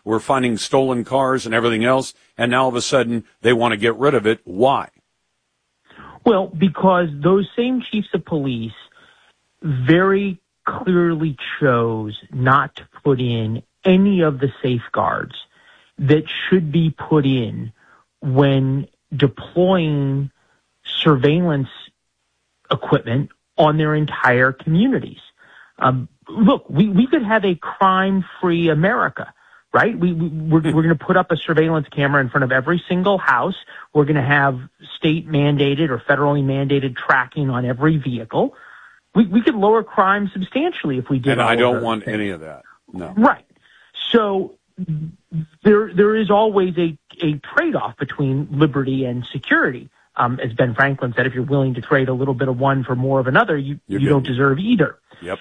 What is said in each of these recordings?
we're finding stolen cars and everything else, and now all of a sudden they want to get rid of it. Why? Well, because those same chiefs of police very clearly chose not to put in any of the safeguards that should be put in when deploying surveillance equipment on their entire communities. Look, we could have a crime-free America, right? We're going to put up a surveillance camera in front of every single house. We're going to have state-mandated or federally mandated tracking on every vehicle. We could lower crime substantially if we did. And I don't want any of that. No. Right. So there is always a trade-off between liberty and security. As Ben Franklin said, if you're willing to trade a little bit of one for more of another, you don't deserve either. Yep.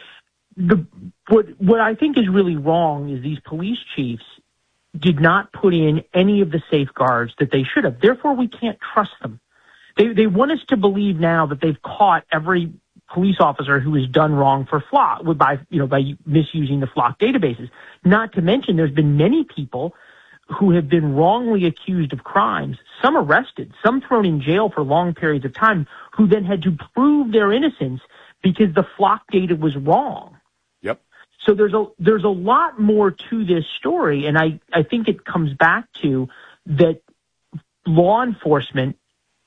What I think is really wrong is these police chiefs did not put in any of the safeguards that they should have. Therefore, we can't trust them. They want us to believe now that they've caught every police officer who has done wrong for Flock by misusing the Flock databases. Not to mention, there's been many people who have been wrongly accused of crimes, some arrested, some thrown in jail for long periods of time, who then had to prove their innocence because the Flock data was wrong. Yep. So there's a lot more to this story, and I think it comes back to that law enforcement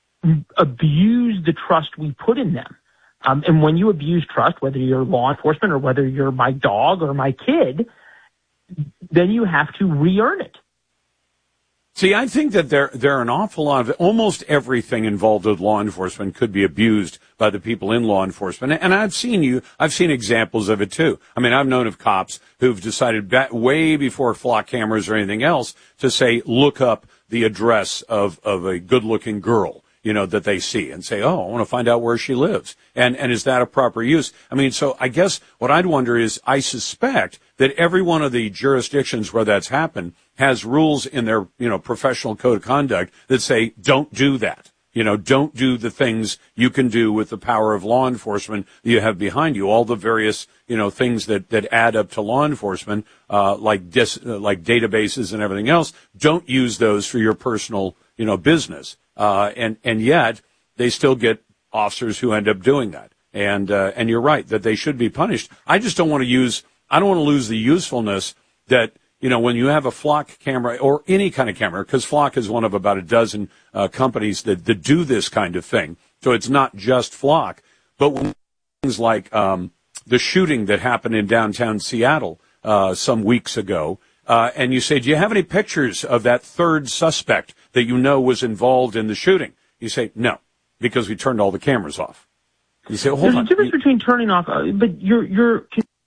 abuse the trust we put in them. And when you abuse trust, whether you're law enforcement or whether you're my dog or my kid, then you have to re-earn it. See, I think that there are an awful lot of almost everything involved with law enforcement could be abused by the people in law enforcement. And I've seen examples of it too. I mean, I've known of cops who've decided way before Flock cameras or anything else to say, look up the address of a good looking girl, that they see and say, oh, I want to find out where she lives. And is that a proper use? I mean, so I guess what I'd wonder is I suspect that every one of the jurisdictions where that's happened has rules in their, professional code of conduct that say, don't do that. Don't do the things you can do with the power of law enforcement that you have behind you. All the various, things that add up to law enforcement, like databases and everything else. Don't use those for your personal, business. And yet they still get officers who end up doing that. And you're right that they should be punished. I just don't want to lose the usefulness that, when you have a Flock camera or any kind of camera, because Flock is one of about a dozen companies that do this kind of thing. So it's not just Flock, but when things like the shooting that happened in downtown Seattle some weeks ago, and you say, do you have any pictures of that third suspect that was involved in the shooting? You say, no, because we turned all the cameras off. You say, hold on. There's a difference between turning off, but you're.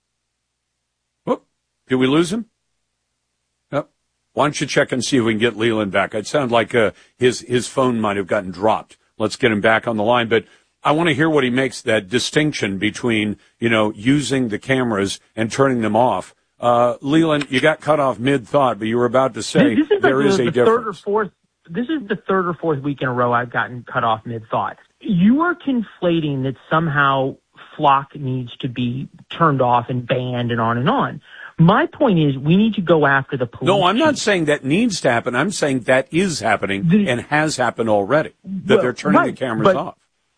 Whoop, did we lose him? Nope. Why don't you check and see if we can get Leland back? It sounded like his phone might have gotten dropped. Let's get him back on the line. But I want to hear what he makes that distinction between, using the cameras and turning them off. Leland, you got cut off mid-thought, but you were about to say there is a difference. This is the third or fourth week in a row I've gotten cut off mid-thought. You are conflating that somehow Flock needs to be turned off and banned and on and on. My point is we need to go after the police. No, I'm not saying that needs to happen. I'm saying that is happening and has happened already, that they're turning the cameras off.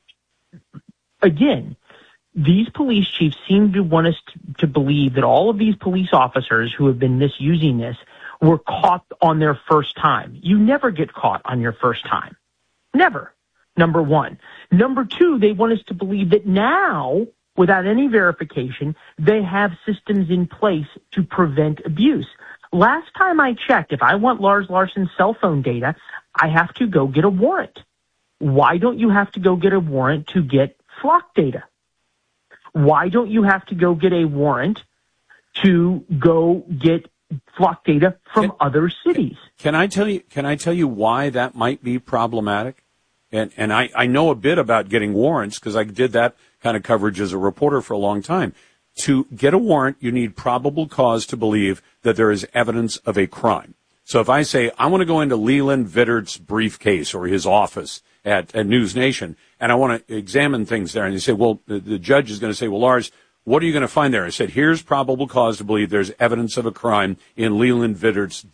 Again, these police chiefs seem to want us to believe that all of these police officers who have been misusing this were caught on their first time. You never get caught on your first time. Never. Number one. Number two, they want us to believe that now, without any verification, they have systems in place to prevent abuse. Last time I checked, if I want Lars Larson's cell phone data, I have to go get a warrant. Why don't you have to go get a warrant to get Flock data? Why don't you have to go get a warrant to go get Flock data from other cities? Can I tell you why that might be problematic? And I know a bit about getting warrants because I did that kind of coverage as a reporter for a long time. To get a warrant, you need probable cause to believe that there is evidence of a crime. So if I say, I want to go into Leland Vittert's briefcase or his office at News Nation, and I want to examine things there, and you say, well, the judge is going to say, well, Lars, what are you going to find there? I said, here's probable cause to believe there's evidence of a crime in Leland Vittert's